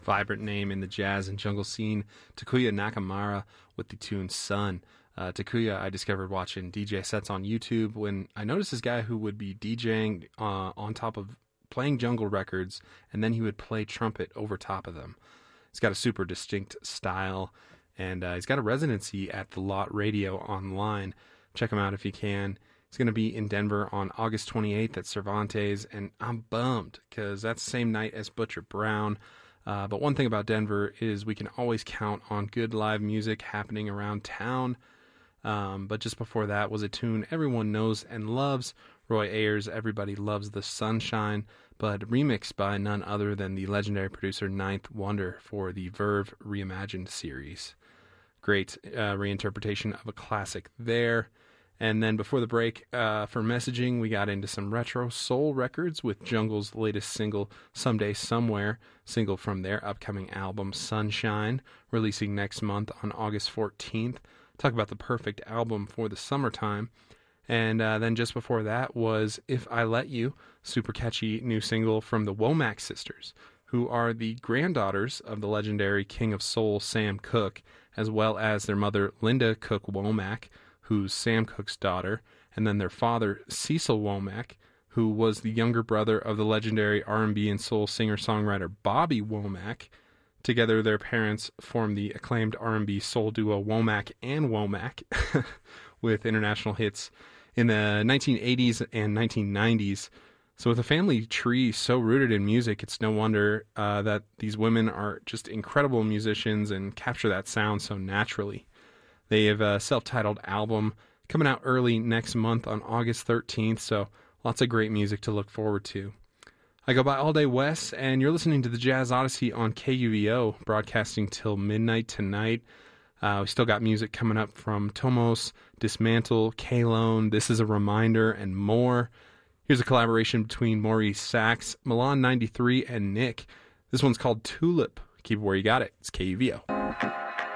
vibrant name in the jazz and jungle scene, Takuya Nakamura with the tune Sun. Takuya I discovered watching DJ sets on YouTube when I noticed this guy who would be DJing on top of playing jungle records, and then he would play trumpet over top of them. He's got a super distinct style, and he's got a residency at the Lot Radio online. Check him out if you can. He's going to be in Denver on August 28th at Cervantes, and I'm bummed because that's the same night as Butcher Brown. But one thing about Denver is we can always count on good live music happening around town. But just before that was a tune everyone knows and loves, Roy Ayers' Everybody Loves the Sunshine, but remixed by none other than the legendary producer Ninth Wonder for the Verve Reimagined series. Great reinterpretation of a classic there. And then before the break, for messaging, we got into some retro soul records with Jungle's latest single, Someday Somewhere, single from their upcoming album, Sunshine, releasing next month on August 14th. Talk about the perfect album for the summertime. And then just before that was If I Let You, super catchy new single from the Womack sisters, who are the granddaughters of the legendary King of Soul, Sam Cooke, as well as their mother, Linda Cooke Womack, who's Sam Cooke's daughter, and then their father, Cecil Womack, who was the younger brother of the legendary R&B and soul singer-songwriter Bobby Womack. Together, their parents formed the acclaimed R&B soul duo Womack and Womack, with international hits in the 1980s and 1990s. So with a family tree so rooted in music, it's no wonder that these women are just incredible musicians and capture that sound so naturally. They have a self-titled album coming out early next month on August 13th, so lots of great music to look forward to. I go by All Day Wes, and you're listening to the Jazz Odyssey on KUVO, broadcasting till midnight tonight. We still got music coming up from Tomos, Dismantle, K-Lone, This Is a Reminder, and more. Here's a collaboration between Maurice Sachs, Milan 93, and Nick. This one's called Tulip. Keep it where you got it. It's KUVO.